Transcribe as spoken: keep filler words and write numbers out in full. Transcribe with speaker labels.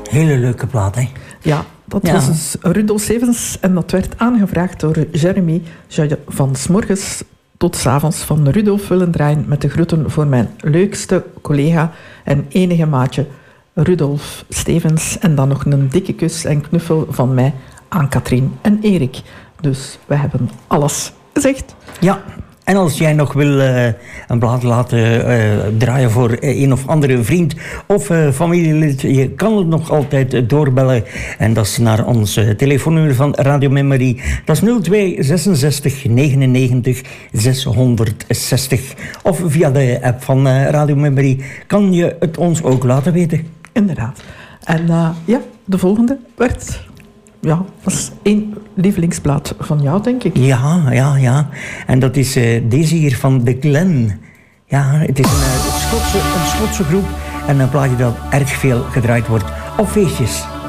Speaker 1: Hele leuke plaat, hè?
Speaker 2: Ja, dat
Speaker 1: ja.
Speaker 2: was dus Rudolf Stevens en dat werd aangevraagd door Jeremy. Zou je van 's morgens tot 's avonds van Rudolf willen draaien met de groeten voor mijn leukste collega en enige maatje Rudolf Stevens. En dan nog een dikke kus en knuffel van mij aan Katrien en Erik. Dus we hebben alles gezegd.
Speaker 1: Ja. En als jij nog wil uh, een plaat laten uh, draaien voor uh, een of andere vriend of uh, familielid, je kan het nog altijd uh, doorbellen. En dat is naar ons uh, telefoonnummer van Radio Memory. Dat is nul twee zesenzestig negenennegentig zeshonderdzestig. Of via de app van uh, Radio Memory kan je het ons ook laten weten.
Speaker 2: Inderdaad. En uh, ja, de volgende werd... Ja, dat is één lievelingsplaat van jou, denk ik.
Speaker 1: Ja, ja, ja. En dat is uh, deze hier van The Glen. Ja, het is een, uh, Schotse, een Schotse groep en een plaatje dat erg veel gedraaid wordt op feestjes.